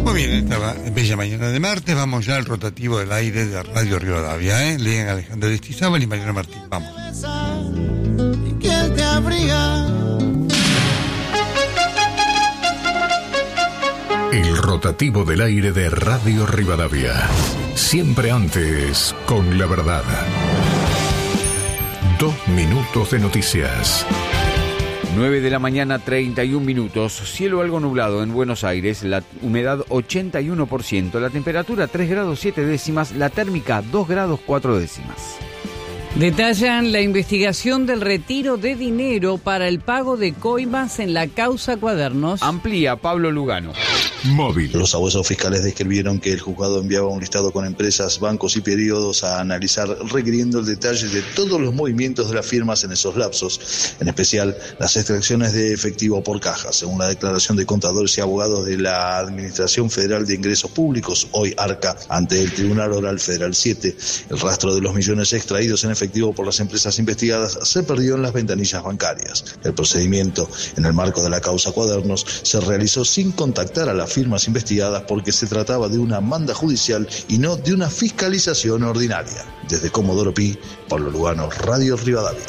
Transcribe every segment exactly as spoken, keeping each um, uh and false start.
Muy bien, esta bella mañana de martes, vamos ya al rotativo del aire de Radio Rivadavia, ¿eh? Leen Alejandro Aristizábal y Mariano Martín, vamos. ¿Quién te abriga? El rotativo del aire de Radio Rivadavia. Siempre antes, con la verdad. Dos minutos de noticias. nueve de la mañana, treinta y un minutos. Cielo algo nublado en Buenos Aires, la humedad ochenta y uno por ciento, la temperatura tres grados siete décimas, la térmica dos grados cuatro décimas. Detallan la investigación del retiro de dinero para el pago de coimas en la causa Cuadernos. Amplía Pablo Lugano. Móvil. Los abuesos fiscales describieron que el juzgado enviaba un listado con empresas, bancos y periodos a analizar, requiriendo el detalle de todos los movimientos de las firmas en esos lapsos, en especial las extracciones de efectivo por caja. Según la declaración de contadores y abogados de la Administración Federal de Ingresos Públicos, hoy ARCA, ante el Tribunal Oral Federal siete, el rastro de los millones extraídos en efectivo por las empresas investigadas se perdió en las ventanillas bancarias. El procedimiento, en el marco de la causa Cuadernos, se realizó sin contactar a la firmas investigadas porque se trataba de una manda judicial y no de una fiscalización ordinaria. Desde Comodoro Pi, Pablo Lugano, Radio Rivadavia.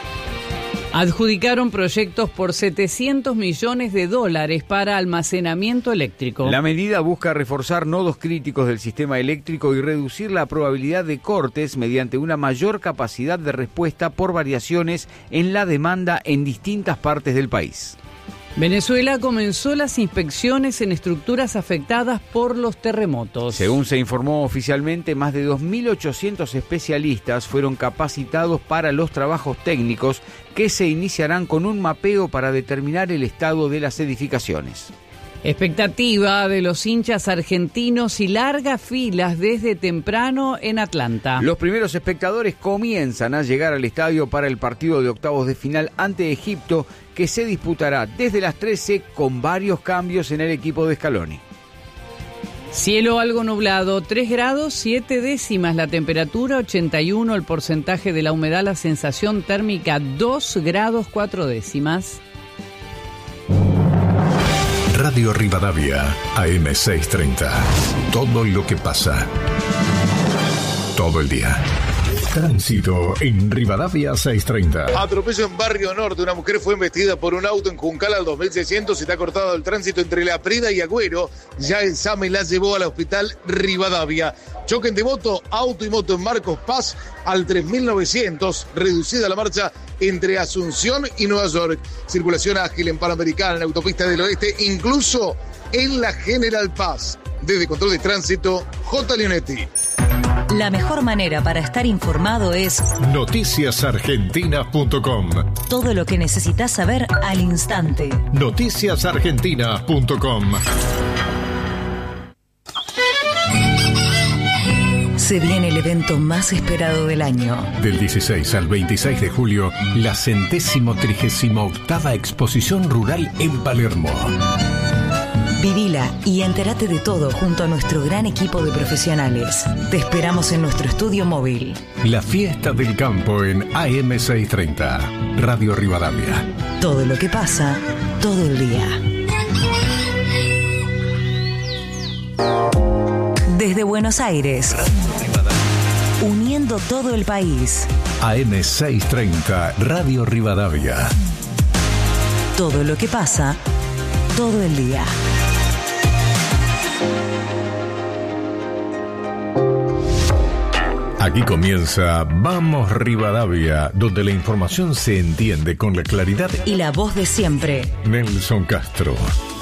Adjudicaron proyectos por setecientos millones de dólares para almacenamiento eléctrico. La medida busca reforzar nodos críticos del sistema eléctrico y reducir la probabilidad de cortes mediante una mayor capacidad de respuesta por variaciones en la demanda en distintas partes del país. Venezuela comenzó las inspecciones en estructuras afectadas por los terremotos. Según se informó oficialmente, más de dos mil ochocientos especialistas fueron capacitados para los trabajos técnicos que se iniciarán con un mapeo para determinar el estado de las edificaciones. Expectativa de los hinchas argentinos y largas filas desde temprano en Atlanta. Los primeros espectadores comienzan a llegar al estadio para el partido de octavos de final ante Egipto, que se disputará desde las trece con varios cambios en el equipo de Scaloni. Cielo algo nublado, tres grados siete décimas, la temperatura ochenta y uno, el porcentaje de la humedad, la sensación térmica dos grados cuatro décimas. Radio Rivadavia, A M seiscientos treinta. Todo lo que pasa. Todo el día. Tránsito en Rivadavia seiscientos treinta. Atropello en Barrio Norte. Una mujer fue embestida por un auto en Juncal al dos mil seiscientos y está cortado el tránsito entre La Prida y Agüero. Ya el SAME la llevó al hospital Rivadavia. Choque de moto, auto y moto en Marcos Paz al tres mil novecientos. Reducida la marcha entre Asunción y Nueva York. Circulación ágil en Panamericana, en Autopista del Oeste, incluso en la General Paz. Desde Control de Tránsito, J. Leonetti. La mejor manera para estar informado es noticias argentinas punto com. Todo lo que necesitas saber al instante. noticias argentinas punto com. Se viene el evento más esperado del año. Del dieciséis al veintiséis de julio, la centésimo trigésima octava exposición rural en Palermo. Vivila y entérate de todo junto a nuestro gran equipo de profesionales. Te esperamos en nuestro estudio móvil. La fiesta del campo en A M seiscientos treinta. Radio Rivadavia. Todo lo que pasa, todo el día. Desde Buenos Aires. Uniendo todo el país. A M seiscientos treinta. Radio Rivadavia. Todo lo que pasa, todo el día. Aquí comienza Vamos Rivadavia, donde la información se entiende con la claridad y la voz de siempre. Nelson Castro.